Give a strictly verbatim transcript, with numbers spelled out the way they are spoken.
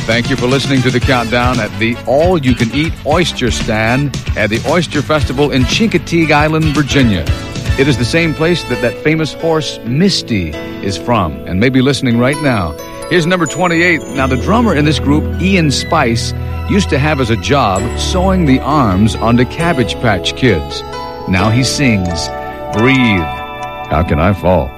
Thank you for listening to the countdown at the all-you-can-eat oyster stand at the Oyster Festival in Chincoteague Island, Virginia. It is the same place that that famous horse, Misty, is from, and may be listening right now. Here's number twenty-eight. Now, the drummer in this group, Ian Spice, used to have as a job sewing the arms onto Cabbage Patch Kids. Now he sings, Breathe. How Can I Fall?